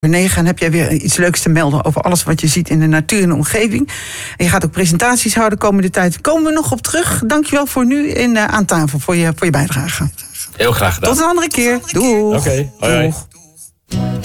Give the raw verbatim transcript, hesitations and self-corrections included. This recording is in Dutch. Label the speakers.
Speaker 1: negen en heb jij weer iets leuks te melden over alles wat je ziet in de natuur en de omgeving. En je gaat ook presentaties houden de komende tijd. Komen we nog op terug. Dankjewel voor nu in, uh, aan tafel voor je, voor je bijdrage.
Speaker 2: Heel graag gedaan.
Speaker 1: Tot een andere keer. Doeg.
Speaker 2: Oké, okay, hoi.